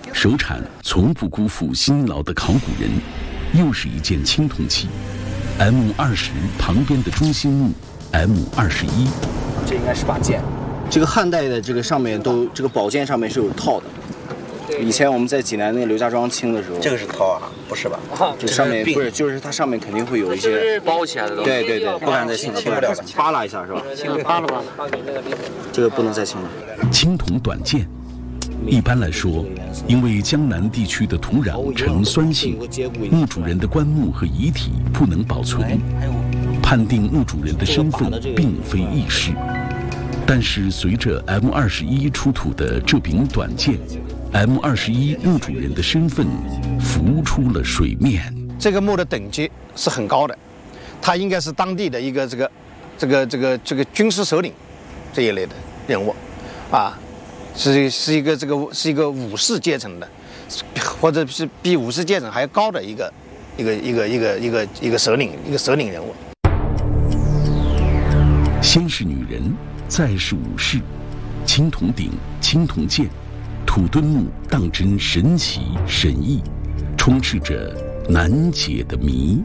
首产从不辜负辛劳的考古人，又是一件青铜器 M20旁边的中心木 M21。 这应该是把剑。这个汉代的这个上面都这个宝剑上面是有套的。以前我们在济南那个刘家庄清的时候， 这个是套啊，不是吧？ 这上面不是，就是它上面肯定会有一些包起来的东西。 对对对，不敢再清了，不敢再清，扒拉一下是吧？ 清了扒了吧。 这个不能再清了。 青铜短剑，一般来说，因为江南地区的土壤呈酸性，墓主人的棺木和遗体不能保存，判定墓主人的身份并非易事。但是随着 M21出土的这柄短剑，M21墓主人的身份浮出了水面。 这个墓的等级是很高的，他应该是当地的一个这个军事首领这一类的人物，啊，是一个武士阶层的，或者是比武士阶层还要高的一个首领人物。 先是女人，再是武士，青铜鼎、青铜剑。土墩木当真神奇神异，充斥着难解的谜。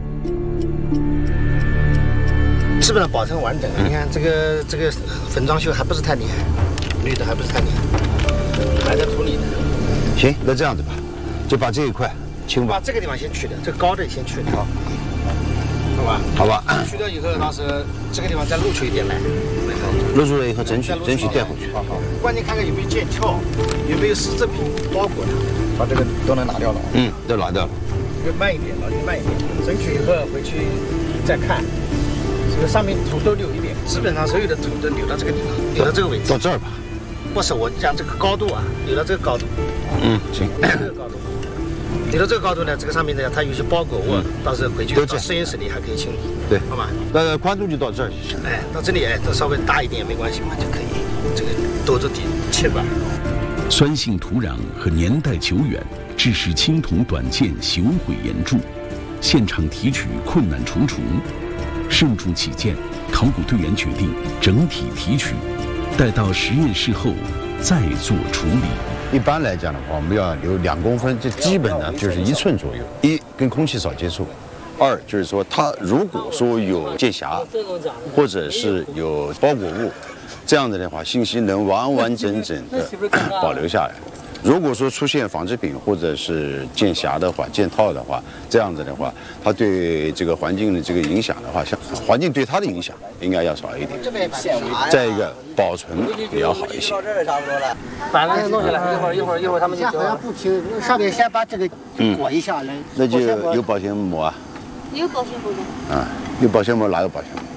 基本上保存完整。你看这个粉装修还不是太厉害，绿的还不是太厉害，还在土里呢。 行，那这样子吧，就把这一块清吧。 把这个地方先去掉，这个高的先去掉，好吧？ 好吧。 去掉以后，到时候这个地方再露出一点来。 露出来以后，争取带回去。 好，关键看看有没有剑鞘，有没有丝织品包裹它，把这个都能拿掉了。 都拿掉了。 越慢一点，老越慢一点，争取以后回去再看。这个上面土都留一点，基本上所有的土都留到这个地方，留到这个位置。 到这儿吧。 不是，我讲这个高度啊，留到这个高度。 行。 这个高度，留到这个高度呢，这个上面呢，它有些包裹物，到时候回去到实验室里还可以清理。 对， 好吧。 那宽度就到这儿就行。 到这里都稍微大一点也没关系嘛，就可以这个兜着底切吧。 酸性土壤和年代久远，致使青铜短剑朽毁严重，现场提取困难重重。慎重起见，考古队员决定整体提取，待到实验室后再做处理。 一般来讲的话，我们要留2公分，这基本呢就是1寸左右。一，跟空气少接触；二，就是说它如果说有剑匣，或者是有包裹物，这样子的话，信息能完完整整的保留下来。如果说出现纺织品或者是剑匣的话、剑套的话，这样子的话，它对这个环境的这个影响的话，像环境对它的影响应该要少一点。再一个保存也要好一些。 把那个弄下来，一会儿他们就好像不清，上面先把这个裹一下来。 那就有保鲜膜啊。 有保鲜膜的。 有保鲜膜，哪有保鲜膜？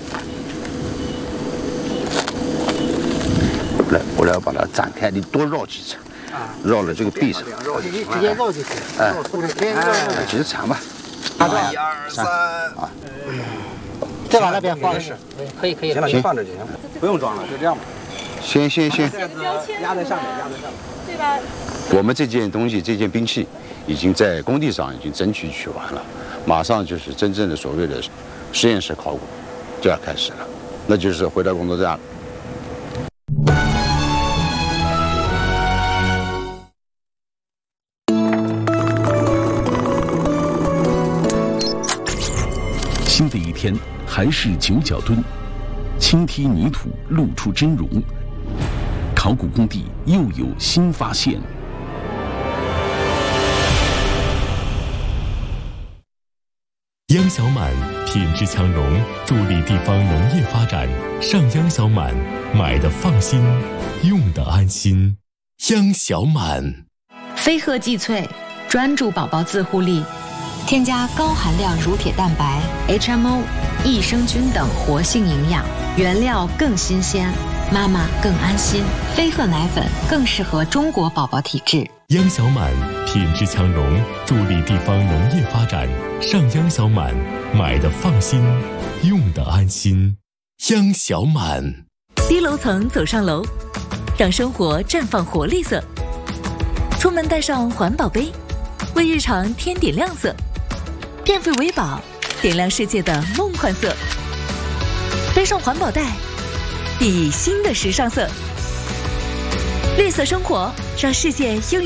来，我来把它展开，你多绕几层。绕了这个壁上， 直接绕就行。 几十长吧。 1、2、3 啊。 再往那边放。 可以。 行了，就放这就行，不用装了，就这样吧。 先。 压在上面。 对吧？ 我们这件东西，这件兵器，已经在工地上已经争取取完了，马上就是真正的所谓的实验室考古就要开始了，那就是回到工作站了。 新的一天还是9角墩，轻踢泥土露出真容，考古工地又有新发现。 央小满品质强农，助力地方农业发展。上央小满，买的放心，用的安心。央小满， 飞鹤济萃，专注宝宝自护力。添加高含量乳铁蛋白、HMO、益生菌等活性营养，原料更新鲜，妈妈更安心。飞鹤奶粉更适合中国宝宝体质。 央小满品质强农，助力地方农业发展。上央小满，买的放心，用的安心。央小满。 低楼层走上楼，让生活绽放活力色。出门带上环保杯，为日常添点亮色。电费为宝，点亮世界的梦幻色。背上环保袋，熠熠新的时尚色。绿色生活，让世界拥有